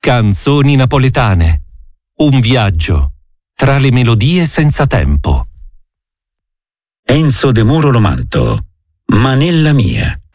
Canzoni napoletane. Un viaggio tra le melodie senza tempo. Enzo De Muro Lomanto, Ma nella mia.